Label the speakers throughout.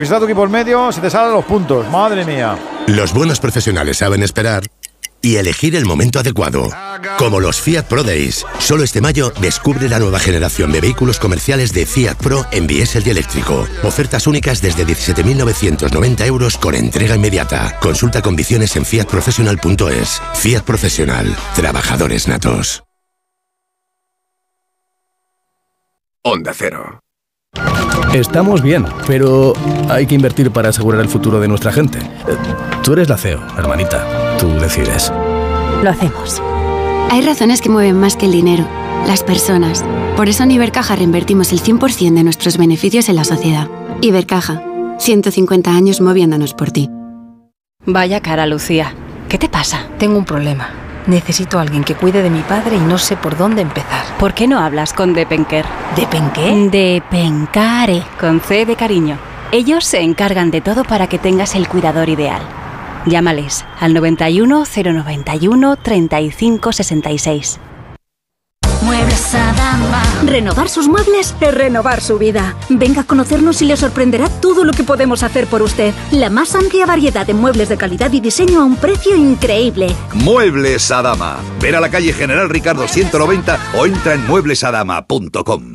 Speaker 1: Si está tu equipo en medio, se te salen los puntos. Madre mía.
Speaker 2: Los buenos profesionales saben esperar y elegir el momento adecuado. Como los Fiat Pro Days. Solo este mayo descubre la nueva generación de vehículos comerciales de Fiat Pro en diésel y eléctrico. Ofertas únicas desde 17.990 euros con entrega inmediata. Consulta condiciones en fiatprofessional.es. Fiat Professional. Trabajadores natos.
Speaker 3: Onda Cero.
Speaker 4: Estamos bien, pero hay que invertir para asegurar el futuro de nuestra gente. Tú eres la CEO, hermanita. Tú decides.
Speaker 5: Lo hacemos.
Speaker 6: Hay razones que mueven más que el dinero, las personas. Por eso en Ibercaja reinvertimos el 100% de nuestros beneficios en la sociedad. Ibercaja, 150 años moviéndonos por ti.
Speaker 5: Vaya cara, Lucía. ¿Qué te pasa? Tengo un problema. Necesito a alguien que cuide de mi padre y no sé por dónde empezar.
Speaker 6: ¿Por qué no hablas con Depenker?
Speaker 5: ¿Depenqué?
Speaker 6: Depencare, con C de cariño. Ellos se encargan de todo para que tengas el cuidador ideal. Llámales al 91 091 35 66.
Speaker 7: Muebles Adama. Renovar sus muebles es renovar su vida. Venga a conocernos y le sorprenderá todo lo que podemos hacer por usted. La más amplia variedad de muebles de calidad y diseño a un precio increíble.
Speaker 3: Muebles Adama. Ven a la calle General Ricardo 190 o entra en mueblesadama.com.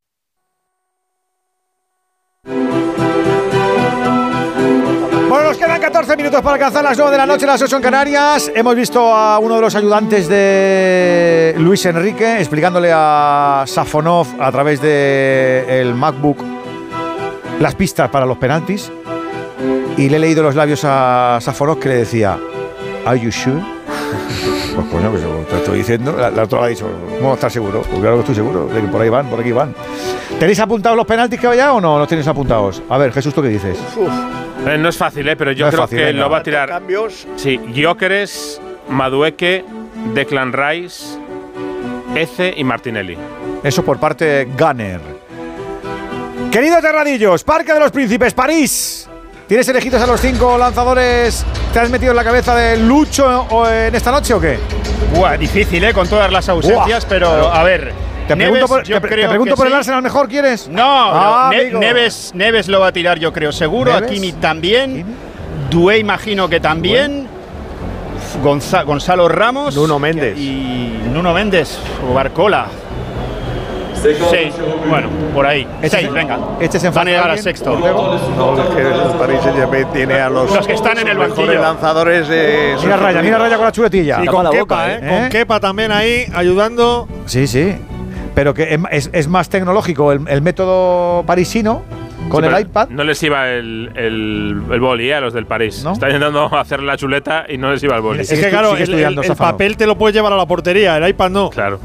Speaker 1: Bueno, nos quedan 14 minutos para alcanzar las 9 de la noche, las 8 en Canarias. Hemos visto a uno de los ayudantes de Luis Enrique explicándole a Safonov a través del MacBook las pistas para los penaltis. Y le he leído los labios a Safonov que le decía: ¿Are you sure? Pues coño, pues te estoy diciendo. La otra ha dicho: ¿cómo estás seguro? Pues claro que estoy seguro de que por ahí van, por aquí van. ¿Tenéis apuntados los penaltis que vaya o no los tenéis apuntados? A ver, Jesús, ¿tú qué dices?
Speaker 8: No es fácil, pero yo creo que lo va a tirar. ¿Cambios? Sí, Gyökeres, Madueke, Declan Rice, Eze y Martinelli.
Speaker 1: Eso por parte de Gunner. Queridos terradillos, Parque de los Príncipes, París. ¿Tienes elegidos a los 5 lanzadores? ¿Te has metido en la cabeza de Lucho en esta noche o qué?
Speaker 9: Buah, difícil, con todas las ausencias, pero claro. A ver.
Speaker 1: Te pregunto por el Arsenal mejor, ¿quieres?
Speaker 9: No, Neves lo va a tirar, yo creo, seguro.
Speaker 1: ¿Neves?
Speaker 9: Hakimi también. Dué imagino que también. Gonzalo Ramos.
Speaker 10: Nuno Méndez.
Speaker 9: Y Nuno Méndez o Barcola. Sí, bueno, por ahí. 6, venga. Van a llegar al sexto.
Speaker 10: No, es que el Paris Saint-Germain tiene a los
Speaker 9: que están en el banquillo.
Speaker 10: Lanzadores.
Speaker 1: Mira Raya con la chuletilla.
Speaker 11: Y con Kepa, con Kepa también ahí ayudando.
Speaker 1: Sí. Pero que es más tecnológico el método parisino con el iPad.
Speaker 8: No les iba el boli a los del París. ¿No? Están intentando hacer la chuleta y no les iba el boli.
Speaker 11: Es que claro, el papel te lo puedes llevar a la portería, el iPad no.
Speaker 8: Claro.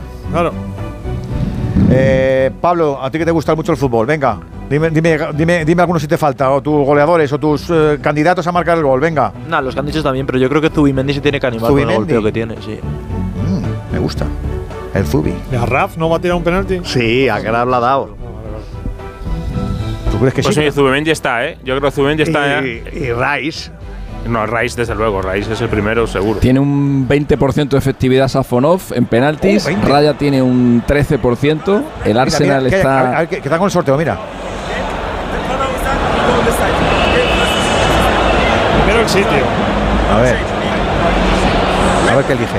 Speaker 1: Pablo, a ti que te gusta mucho el fútbol, venga, dime algunos si te falta, o tus goleadores, o tus candidatos a marcar el gol, venga.
Speaker 12: Nah, los que han dicho también, pero yo creo que Zubimendi se tiene que animar con el golpeo que tiene, sí.
Speaker 1: Me gusta. El Zubi.
Speaker 11: ¿Y a Raf no va a tirar un penalti?
Speaker 10: Sí, a Graf la ha dado.
Speaker 1: ¿Tú crees que
Speaker 8: pues
Speaker 1: sí?
Speaker 8: Zubimendi está, Yo creo que Zubimendi está.
Speaker 10: Y Rice.
Speaker 8: No, Rice desde luego, Rice es el primero seguro.
Speaker 13: Tiene un 20% de efectividad Safonov en penaltis, Raya tiene un 13%, el Arsenal
Speaker 1: mira,
Speaker 13: está…
Speaker 1: que está con el sorteo, mira.
Speaker 11: Primero el sitio.
Speaker 1: A ver qué elige.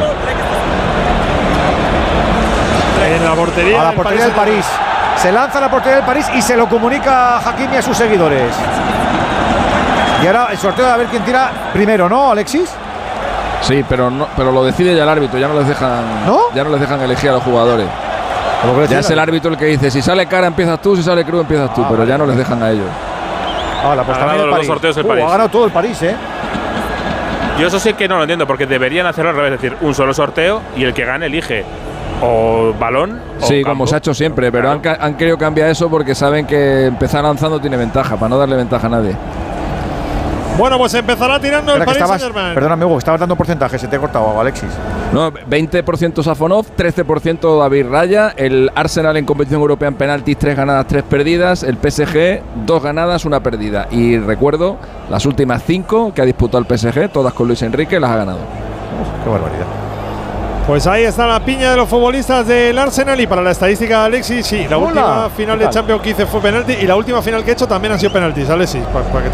Speaker 11: En la portería.
Speaker 1: A la portería del París. Se lanza a la portería del París y se lo comunica a Hakimi a sus seguidores. Y ahora el sorteo de a ver quién tira primero, ¿no, Alexis?
Speaker 13: Sí, pero lo decide ya el árbitro, ya no les dejan elegir a los jugadores. Ya es el árbitro el que dice, si sale cara empiezas tú, si sale Cruz empiezas tú, pero ya no les dejan a ellos.
Speaker 1: Pues ha ganado los sorteos el París. Ha ganado todo el París,
Speaker 8: Yo eso sí que no lo entiendo, porque deberían hacerlo al revés, es decir, un solo sorteo y el que gane elige o balón o
Speaker 13: sí,
Speaker 8: campo.
Speaker 13: como se ha hecho siempre, pero han querido cambiar eso porque saben que empezar lanzando tiene ventaja, para no darle ventaja a nadie.
Speaker 11: Bueno, pues empezará tirando el Paris Saint-Germain.
Speaker 1: Perdóname, Hugo, estabas dando porcentaje, se te ha cortado, Alexis.
Speaker 13: No, 20% Safonov, 13% David Raya, el Arsenal en competición europea en penaltis, 3 ganadas, 3 perdidas, el PSG, 2 ganadas, 1 perdida. Y recuerdo, las últimas 5 que ha disputado el PSG, todas con Luis Enrique, las ha ganado.
Speaker 1: Qué barbaridad.
Speaker 11: Pues ahí está la piña de los futbolistas del Arsenal. Y para la estadística de Alexis, sí, la última final de Champions que hice fue penalti. Y la última final que he hecho también ha sido penaltis, Alexis, para que